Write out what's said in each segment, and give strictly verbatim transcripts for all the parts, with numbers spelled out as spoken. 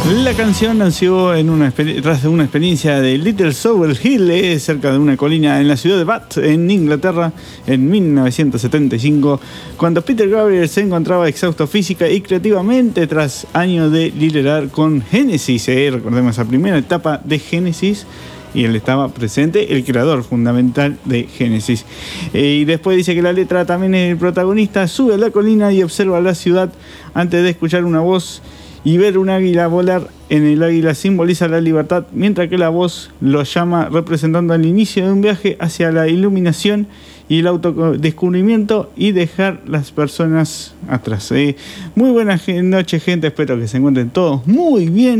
La canción nació en una, tras una experiencia de Little Sower Hill, eh, cerca de una colina en la ciudad de Bath, en Inglaterra, en mil novecientos setenta y cinco, cuando Peter Gabriel se encontraba exhausto física y creativamente tras años de liderar con Genesis. Eh, recordemos esa primera etapa de Genesis, y él estaba presente, el creador fundamental de Genesis. Eh, y después dice que la letra también es el protagonista, sube a la colina y observa la ciudad antes de escuchar una voz y ver un águila volar. En el águila simboliza la libertad, mientras que la voz lo llama representando el inicio de un viaje hacia la iluminación y el autodescubrimiento y dejar las personas atrás. Eh, muy buenas noches, gente, espero que se encuentren todos muy bien.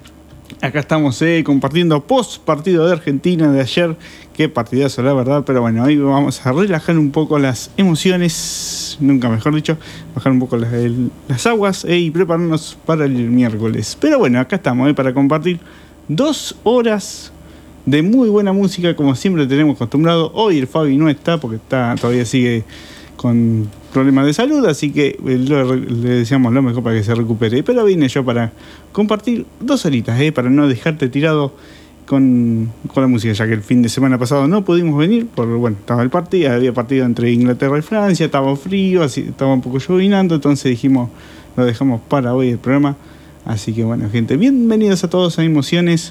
Acá estamos eh, compartiendo post partido de Argentina de ayer. Qué partidazo, la verdad. Pero bueno, hoy vamos a relajar un poco las emociones, nunca mejor dicho, bajar un poco las, el, las aguas eh, y prepararnos para el miércoles. Pero bueno, acá estamos eh, para compartir dos horas de muy buena música, como siempre tenemos acostumbrado. Hoy el Fabi no está porque está, todavía sigue con problemas de salud, así que le, le deseamos lo mejor para que se recupere. Pero vine yo para compartir dos horitas, eh, para no dejarte tirado con, con la música, ya que el fin de semana pasado no pudimos venir, por bueno, estaba el partido, había partido entre Inglaterra y Francia, estaba frío, así, estaba un poco llovinando, entonces dijimos, lo dejamos para hoy el programa. Así que bueno, gente, bienvenidos a todos a Emociones,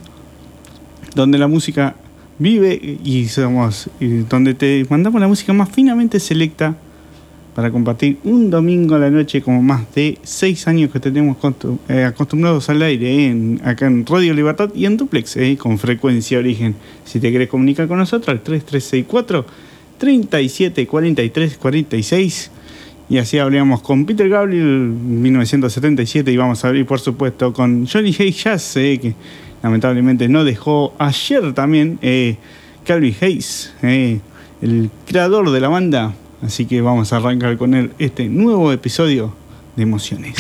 donde la música vive y somos, y donde te mandamos la música más finamente selecta para compartir un domingo a la noche, como más de seis años que tenemos costum- eh, acostumbrados al aire, eh, en, acá en Radio Libertad y en Duplex, eh, con frecuencia origen. Si te querés comunicar con nosotros, al tres tres seis cuatro, tres siete cuatro tres cuatro seis. Y así hablamos con Peter Gabriel en mil novecientos setenta y siete, y vamos a abrir, por supuesto, con Johnny Hayes Jazz, eh, que lamentablemente no dejó ayer también, eh, Calvin Hayes, eh, el creador de la banda. Así que vamos a arrancar con él este nuevo episodio de Emociones.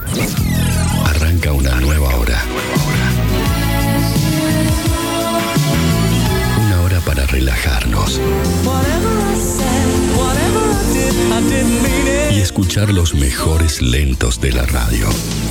Arranca una nueva hora. Una hora para relajarnos y escuchar los mejores lentos de la radio.